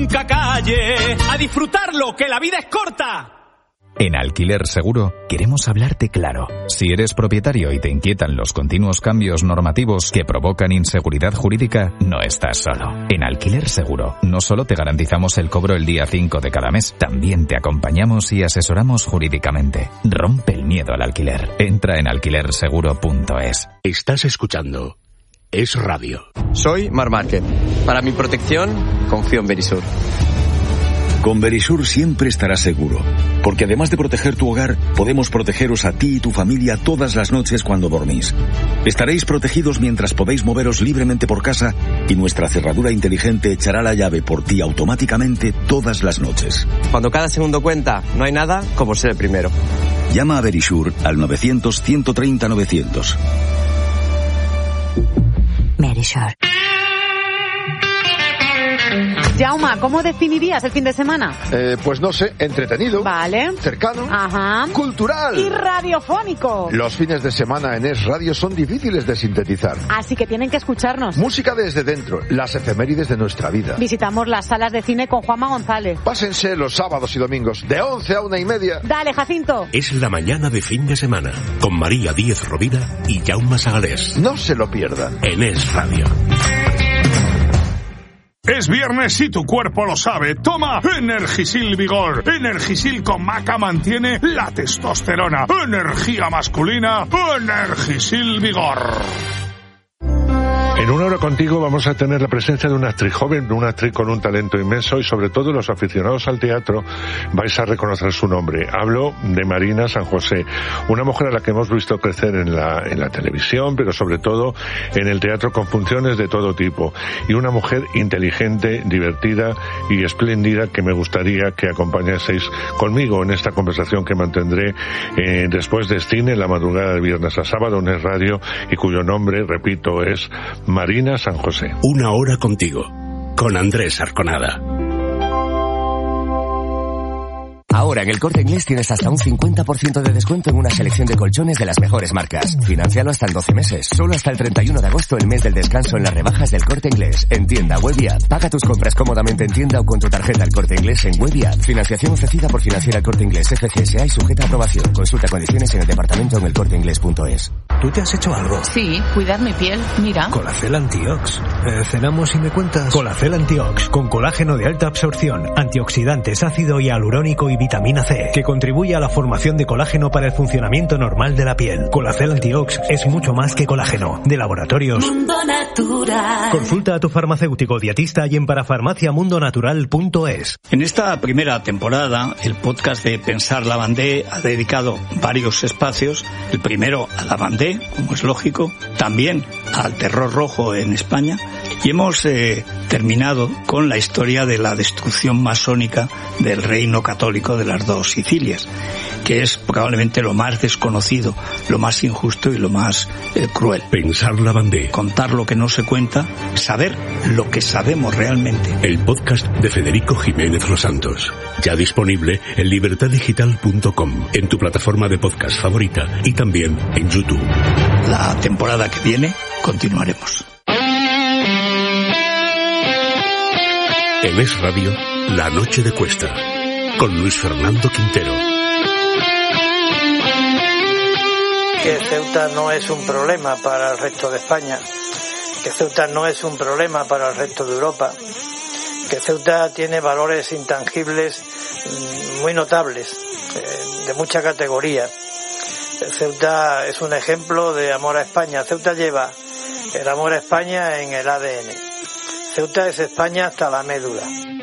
nunca calle. A disfrutarlo, que la vida es corta. En Alquiler Seguro queremos hablarte claro. Si eres propietario y te inquietan los continuos cambios normativos que provocan inseguridad jurídica, no estás solo. En Alquiler Seguro no solo te garantizamos el cobro el día 5 de cada mes, también te acompañamos y asesoramos jurídicamente. Rompe el miedo al alquiler. Entra en alquilerseguro.es. Estás escuchando Es Radio. Soy Mar Márquez. Para mi protección, confío en Verisur. Con Verisur siempre estarás seguro, porque además de proteger tu hogar, podemos protegeros a ti y tu familia todas las noches cuando dormís. Estaréis protegidos mientras podéis moveros libremente por casa y nuestra cerradura inteligente echará la llave por ti automáticamente todas las noches. Cuando cada segundo cuenta, no hay nada como ser el primero. Llama a Verisur al 900-130-900. Verisur. Jauma, ¿cómo definirías el fin de semana? Pues no sé, entretenido. Vale. Cercano. Ajá. Cultural. Y radiofónico. Los fines de semana en Es Radio son difíciles de sintetizar. Así que tienen que escucharnos. Música desde dentro, las efemérides de nuestra vida. Visitamos las salas de cine con Juanma González. Pásense los sábados y domingos, de 11 a 1:30. Dale, Jacinto. Es la mañana de fin de semana, con María Díez Rovira y Jaume Sagalés. No se lo pierdan. En Es Radio. Es viernes y tu cuerpo lo sabe. Toma Energisil Vigor. Energisil con maca mantiene la testosterona. Energía masculina. Energisil Vigor. En Una Hora Contigo vamos a tener la presencia de una actriz joven, una actriz con un talento inmenso y sobre todo los aficionados al teatro vais a reconocer su nombre. Hablo de Marina San José, una mujer a la que hemos visto crecer en la televisión, pero sobre todo en el teatro con funciones de todo tipo. Y una mujer inteligente, divertida y espléndida que me gustaría que acompañaseis conmigo en esta conversación que mantendré después de cine en la madrugada de viernes a sábado en Es Radio y cuyo nombre, repito, es Marina San José. Una Hora Contigo, con Andrés Arconada. Ahora en El Corte Inglés tienes hasta un 50% de descuento en una selección de colchones de las mejores marcas. Financialo hasta en 12 meses. Solo hasta el 31 de agosto, el mes del descanso en las rebajas del Corte Inglés. En tienda, web y app. Paga tus compras cómodamente en tienda o con tu tarjeta El Corte Inglés en web y app. Financiación ofrecida por Financiera El Corte Inglés FCSA y sujeta a aprobación. Consulta condiciones en el departamento en elcorteinglés.es. ¿Tú te has hecho algo? Sí, cuidar mi piel. Mira. Colacel Antiox. ¿Cenamos y me cuentas? Colacel Antiox, con colágeno de alta absorción, antioxidantes, ácido hialurónico y vitamina C, que contribuye a la formación de colágeno para el funcionamiento normal de la piel. Colacel Antiox es mucho más que colágeno. De Laboratorios Mundo Natural. Consulta a tu farmacéutico dietista y en parafarmaciamundonatural.es. En esta primera temporada, el podcast de Pensar Lavandé ha dedicado varios espacios. El primero a Lavandé, como es lógico, también al terror rojo en España, y hemos terminado con la historia de la destrucción masónica del reino católico de las dos Sicilias, que es probablemente lo más desconocido, lo más injusto y lo más cruel. Pensar Lavandé. Contar lo que no se cuenta, saber lo que sabemos realmente. El podcast de Federico Jiménez Los Santos. Ya disponible en libertaddigital.com, en tu plataforma de podcast favorita y también en YouTube. La temporada que viene continuaremos. En Es Radio, La Noche de Cuesta, con Luis Fernando Quintero. Que Ceuta no es un problema para el resto de España, que Ceuta no es un problema para el resto de Europa, que Ceuta tiene valores intangibles muy notables, de mucha categoría. Ceuta es un ejemplo de amor a España. Ceuta lleva el amor a España en el ADN. Ceuta es España hasta la médula.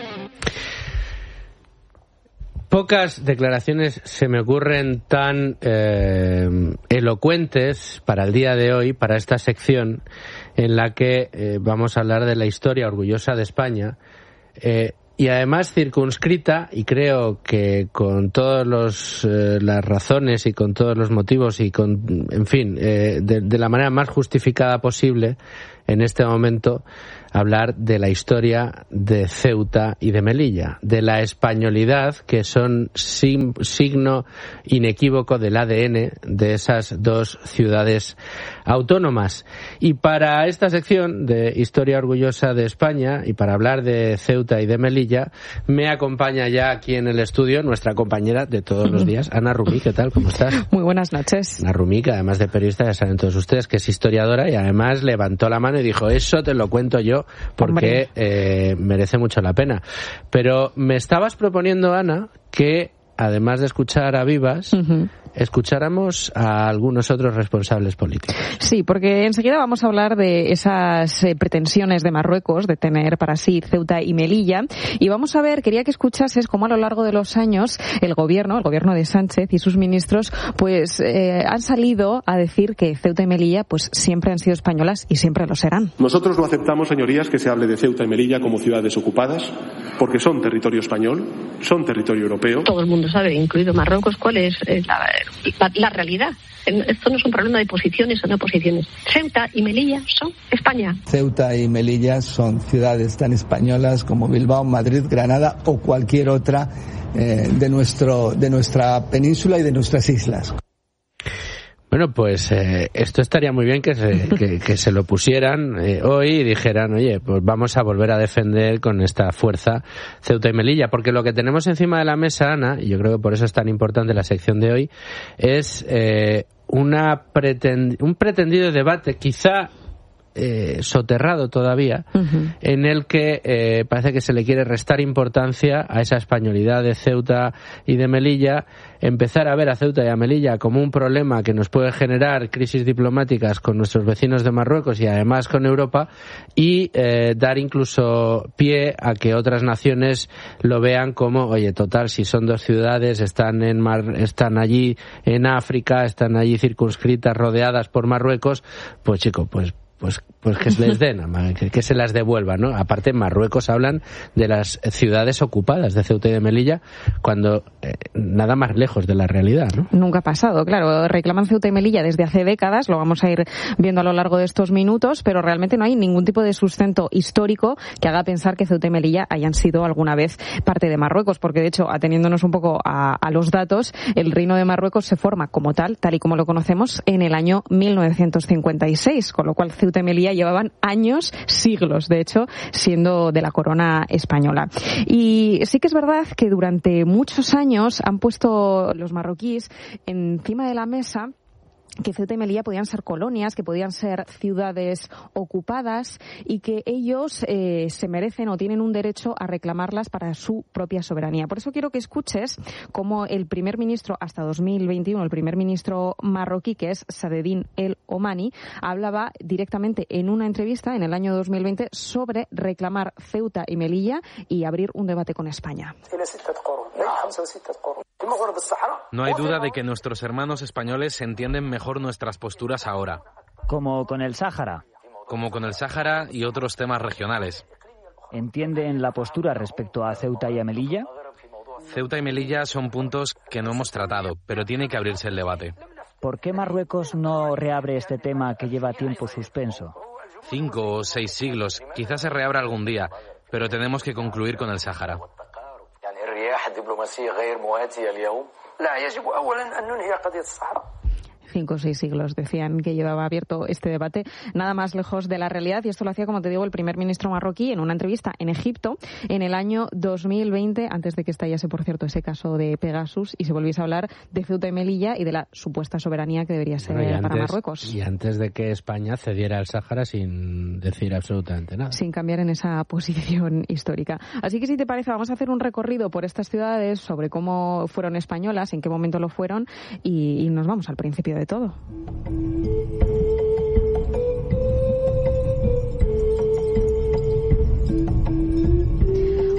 Pocas declaraciones se me ocurren tan elocuentes para el día de hoy, para esta sección en la que vamos a hablar de la historia orgullosa de España, y además circunscrita, y creo que con todas las razones y con todos los motivos y con, en fin, de la manera más justificada posible en este momento, hablar de la historia de Ceuta y de Melilla, de la españolidad, que son signo inequívoco del ADN de esas dos ciudades autónomas. Y para esta sección de Historia Orgullosa de España, y para hablar de Ceuta y de Melilla, me acompaña ya aquí en el estudio nuestra compañera de todos los días, Ana Rumí. ¿Qué tal? ¿Cómo estás? Muy buenas noches. Ana Rumí, que además de periodista, ya saben todos ustedes que es historiadora, y además levantó la mano y dijo, eso te lo cuento yo, porque merece mucho la pena. Pero me estabas proponiendo, Ana, que además de escuchar a Vivas, escucháramos a algunos otros responsables políticos. Sí, porque enseguida vamos a hablar de esas pretensiones de Marruecos de tener para sí Ceuta y Melilla, y vamos a ver, quería que escuchases cómo a lo largo de los años el gobierno de Sánchez y sus ministros pues han salido a decir que Ceuta y Melilla pues siempre han sido españolas y siempre lo serán. Nosotros no aceptamos, señorías, que se hable de Ceuta y Melilla como ciudades ocupadas, porque son territorio español, son territorio europeo. Todo el mundo sabe, incluido Marruecos, cuál es la realidad. Esto no es un problema de posiciones o no posiciones. Ceuta y Melilla son España. Ceuta y Melilla son ciudades tan españolas como Bilbao, Madrid, Granada o cualquier otra de nuestra península y de nuestras islas. Bueno, pues esto estaría muy bien que se lo pusieran hoy y dijeran, oye, pues vamos a volver a defender con esta fuerza Ceuta y Melilla, porque lo que tenemos encima de la mesa, Ana, y yo creo que por eso es tan importante la sección de hoy, es un pretendido debate, quizá soterrado todavía, en el que parece que se le quiere restar importancia a esa españolidad de Ceuta y de Melilla, empezar a ver a Ceuta y a Melilla como un problema que nos puede generar crisis diplomáticas con nuestros vecinos de Marruecos y además con Europa, y dar incluso pie a que otras naciones lo vean como, oye, total, si son dos ciudades, están allí en África, están allí circunscritas, rodeadas por Marruecos, pues chico, pues que se les den, que se las devuelvan, ¿no? Aparte, en Marruecos hablan de las ciudades ocupadas de Ceuta y de Melilla, cuando nada más lejos de la realidad, ¿no? Nunca ha pasado, claro. Reclaman Ceuta y Melilla desde hace décadas, lo vamos a ir viendo a lo largo de estos minutos, pero realmente no hay ningún tipo de sustento histórico que haga pensar que Ceuta y Melilla hayan sido alguna vez parte de Marruecos, porque de hecho, ateniéndonos un poco a los datos, el Reino de Marruecos se forma como tal y como lo conocemos, en el año 1956, con lo cual Ceuta y Melilla llevaban años, siglos, de hecho, siendo de la corona española. Y sí que es verdad que durante muchos años han puesto los marroquíes encima de la mesa que Ceuta y Melilla podían ser colonias, que podían ser ciudades ocupadas y que ellos se merecen o tienen un derecho a reclamarlas para su propia soberanía. Por eso quiero que escuches cómo el primer ministro hasta 2021, el primer ministro marroquí, que es Saadettin El Omani, hablaba directamente en una entrevista en el año 2020 sobre reclamar Ceuta y Melilla y abrir un debate con España. No hay duda de que nuestros hermanos españoles entienden mejor nuestras posturas ahora. ¿Como con el Sáhara? Como con el Sáhara y otros temas regionales. ¿Entienden la postura respecto a Ceuta y a Melilla? Ceuta y Melilla son puntos que no hemos tratado, pero tiene que abrirse el debate. ¿Por qué Marruecos no reabre este tema que lleva tiempo suspenso? 5 o 6 siglos, quizás se reabra algún día, pero tenemos que concluir con el Sáhara. 5 o 6 siglos decían que llevaba abierto este debate, nada más lejos de la realidad, y esto lo hacía, como te digo, el primer ministro marroquí en una entrevista en Egipto en el año 2020, antes de que estallase, por cierto, ese caso de Pegasus y se volviese a hablar de Ceuta y Melilla y de la supuesta soberanía que debería ser para Marruecos. Y antes de que España cediera al Sáhara sin decir absolutamente nada. Sin cambiar en esa posición histórica. Así que, si te parece, vamos a hacer un recorrido por estas ciudades sobre cómo fueron españolas, en qué momento lo fueron, y nos vamos al principio de todo.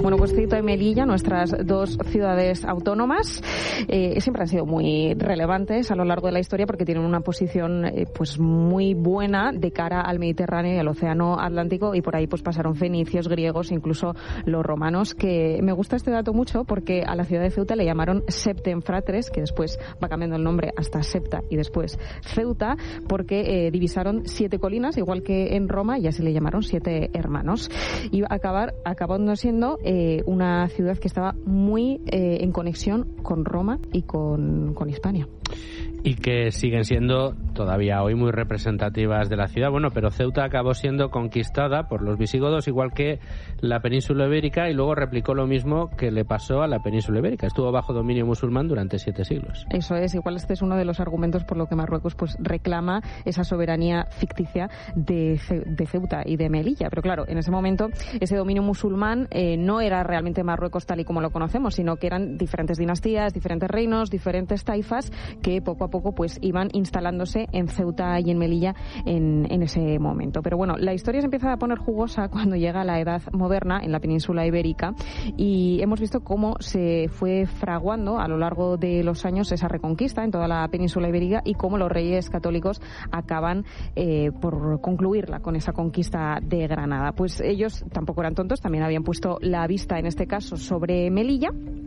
Bueno, pues Ceuta y Melilla, nuestras dos ciudades autónomas, siempre han sido muy relevantes a lo largo de la historia porque tienen una posición pues muy buena de cara al Mediterráneo y al Océano Atlántico, y por ahí pues pasaron fenicios, griegos, incluso los romanos, que me gusta este dato mucho porque a la ciudad de Ceuta le llamaron Septemfratres, que después va cambiando el nombre hasta Septa y después Ceuta, porque divisaron 7 colinas, igual que en Roma, y así le llamaron 7 hermanos. Y acabando siendo una ciudad que estaba muy en conexión con Roma y con Hispania. Y que siguen siendo todavía hoy muy representativas de la ciudad. Bueno, pero Ceuta acabó siendo conquistada por los visigodos, igual que la península ibérica, y luego replicó lo mismo que le pasó a la península ibérica. Estuvo bajo dominio musulmán durante 7 siglos. Eso es, igual este es uno de los argumentos por lo que Marruecos pues reclama esa soberanía ficticia de Ceuta y de Melilla. Pero claro, en ese momento ese dominio musulmán no era realmente Marruecos tal y como lo conocemos, sino que eran diferentes dinastías, diferentes reinos, diferentes taifas que poco a poco pues iban instalándose en Ceuta y en Melilla en ese momento. Pero bueno, la historia se empieza a poner jugosa cuando llega la Edad Moderna en la península ibérica, y hemos visto cómo se fue fraguando a lo largo de los años esa reconquista en toda la península ibérica y cómo los reyes católicos acaban por concluirla con esa conquista de Granada. Pues ellos tampoco eran tontos, también habían puesto la vista en este caso sobre Melilla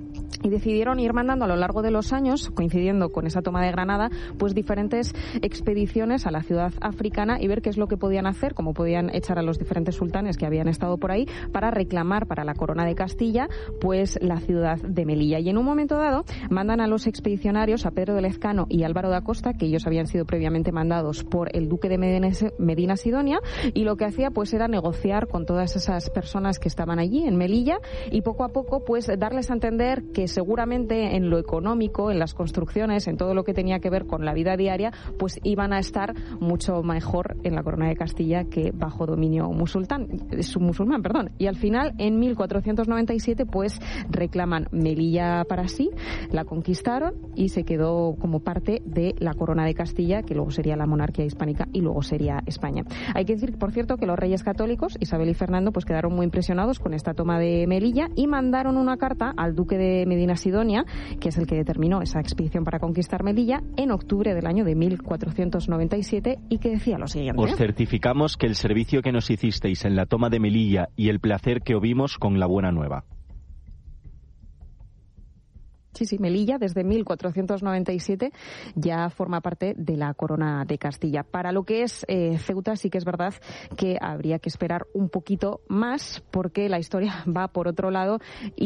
y decidieron ir mandando a lo largo de los años, coincidiendo con esa toma de Granada, pues diferentes expediciones a la ciudad africana y ver qué es lo que podían hacer, cómo podían echar a los diferentes sultanes que habían estado por ahí para reclamar para la corona de Castilla pues la ciudad de Melilla. Y en un momento dado mandan a los expedicionarios, a Pedro de Lezcano y Álvaro da Costa, que ellos habían sido previamente mandados por el duque de Medina Sidonia, y lo que hacía pues era negociar con todas esas personas que estaban allí en Melilla y poco a poco pues darles a entender que seguramente en lo económico, en las construcciones, en todo lo que tenía que ver con la vida diaria, pues iban a estar mucho mejor en la corona de Castilla que bajo dominio musulmán. Y al final, en 1497, pues reclaman Melilla para sí, la conquistaron y se quedó como parte de la corona de Castilla, que luego sería la monarquía hispánica y luego sería España. Hay que decir, por cierto, que los reyes católicos, Isabel y Fernando, pues quedaron muy impresionados con esta toma de Melilla y mandaron una carta al duque de Medina Sidonia, que es el que determinó esa expedición para conquistar Melilla, en octubre del año de 1497, y que decía lo siguiente: os certificamos que el servicio que nos hicisteis en la toma de Melilla y el placer que obvimos con la buena nueva. Sí, Melilla desde 1497 ya forma parte de la corona de Castilla. Para lo que es Ceuta sí que es verdad que habría que esperar un poquito más porque la historia va por otro lado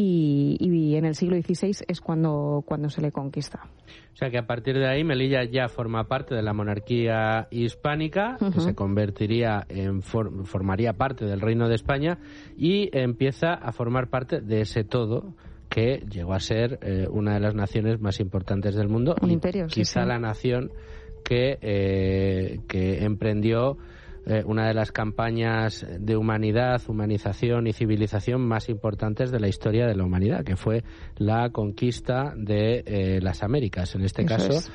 y en el siglo XVI es cuando se le conquista. O sea que a partir de ahí Melilla ya forma parte de la monarquía hispánica, que se convertiría formaría parte del Reino de España y empieza a formar parte de ese todo que llegó a ser una de las naciones más importantes del mundo. Un imperio, quizá la nación que emprendió una de las campañas de humanidad, humanización y civilización más importantes de la historia de la humanidad, que fue la conquista de las Américas, en este caso,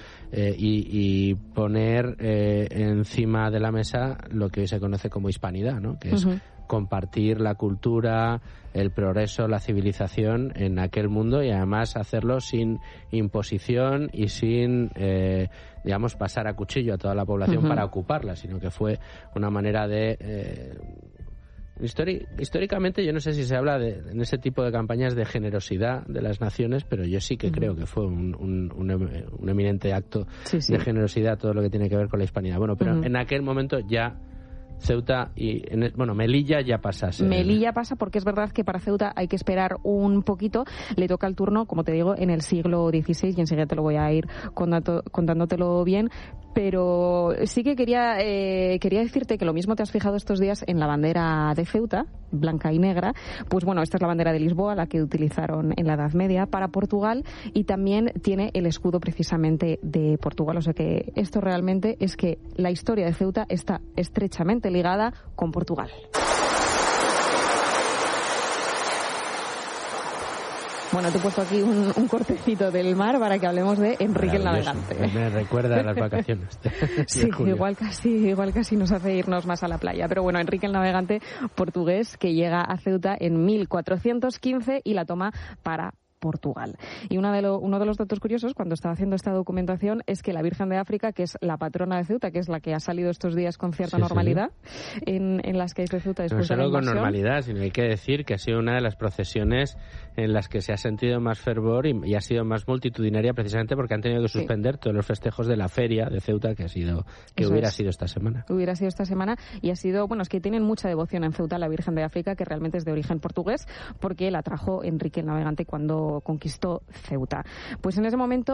y poner encima de la mesa lo que hoy se conoce como hispanidad, ¿no? Que es compartir la cultura, el progreso, la civilización en aquel mundo y además hacerlo sin imposición y sin, digamos, pasar a cuchillo a toda la población para ocuparla, sino que fue una manera de... históricamente yo no sé si se habla en ese tipo de campañas de generosidad de las naciones, pero yo sí que creo que fue un eminente acto de generosidad todo lo que tiene que ver con la hispanidad. Bueno, pero en aquel momento ya Ceuta y Melilla ya pasa. Melilla pasa porque es verdad que para Ceuta hay que esperar un poquito. Le toca el turno, como te digo, en el siglo XVI y enseguida te lo voy a ir contándotelo bien. Pero sí que quería decirte que lo mismo te has fijado estos días en la bandera de Ceuta, blanca y negra. Pues bueno, esta es la bandera de Lisboa, la que utilizaron en la Edad Media para Portugal, y también tiene el escudo precisamente de Portugal. O sea que esto realmente es que la historia de Ceuta está estrechamente ligada con Portugal. Bueno, te he puesto aquí un cortecito del mar para que hablemos de Enrique el Navegante. Me recuerda a las vacaciones. Sí, igual casi nos hace irnos más a la playa. Pero bueno, Enrique el Navegante, portugués, que llega a Ceuta en 1415 y la toma para Portugal. Y uno de los datos curiosos cuando estaba haciendo esta documentación es que la Virgen de África, que es la patrona de Ceuta, que es la que ha salido estos días con cierta normalidad en las calles de Ceuta después de la invasión. No solo con normalidad, sino hay que decir que ha sido una de las procesiones en las que se ha sentido más fervor y ha sido más multitudinaria precisamente porque han tenido que suspender todos los festejos de la feria de Ceuta que hubiera sido esta semana. Hubiera sido esta semana y ha sido, es que tienen mucha devoción en Ceuta la Virgen de África, que realmente es de origen portugués, porque la trajo Enrique el Navegante cuando conquistó Ceuta. Pues en ese momento